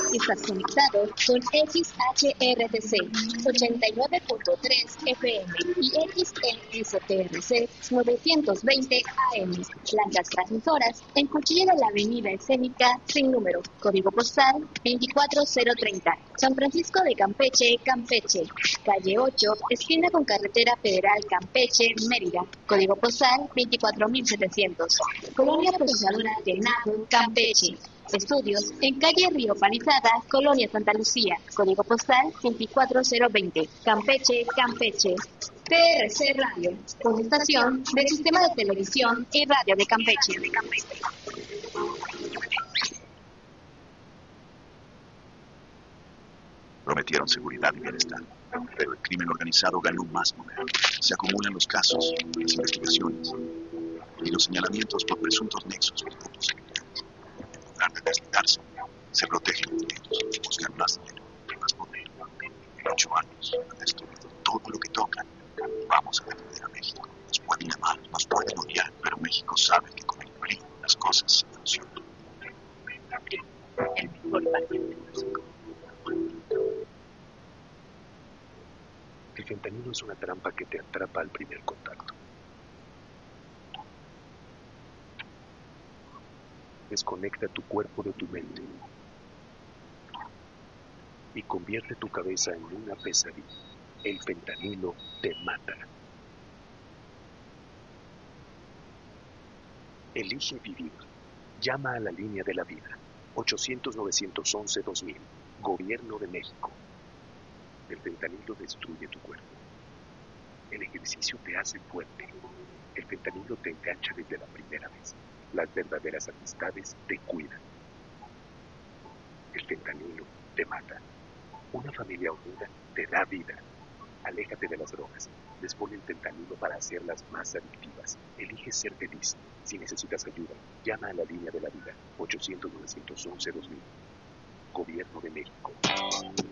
Estás conectado con XHRTC 89.3 FM y XESTRC 920 AM. Plantas transmisoras en Cuchilla de la Avenida Escénica sin número. Código postal 24030. San Francisco de Campeche, Campeche. Calle 8, esquina con Carretera Federal Campeche, Mérida. Código postal 24700. Colonia Procesadora de Nado, Campeche. Estudios en calle Río Palizada, Colonia Santa Lucía. Código postal 24020. Campeche, Campeche. TRC Radio, con estación del Sistema de Televisión y Radio de Campeche. Prometieron seguridad y bienestar, pero el crimen organizado ganó más poder. Se acumulan los casos, las investigaciones y los señalamientos por presuntos nexos con grupos criminales. En lugar de desligarse, se protegen los delitos, buscan más dinero, más poder. En 8 años han destruido todo lo que tocan. Vamos a defender a México. Nos pueden amar, nos pueden odiar, pero México sabe que con el PRI las cosas se funcionan. El mejor partido de México. El fentanilo es una trampa que te atrapa al primer contacto. Desconecta tu cuerpo de tu mente y convierte tu cabeza en una pesadilla. El fentanilo te mata. Elige vivir. Llama a la línea de la vida. 800-911-2000. Gobierno de México. El fentanilo destruye tu cuerpo. El ejercicio te hace fuerte. El fentanilo te engancha desde la primera vez. Las verdaderas amistades te cuidan. El fentanilo te mata. Una familia unida te da vida. Aléjate de las drogas. Dispone el fentanilo para hacerlas más adictivas. Elige ser feliz. Si necesitas ayuda, llama a la línea de la vida. 800-911-2000. Gobierno de México.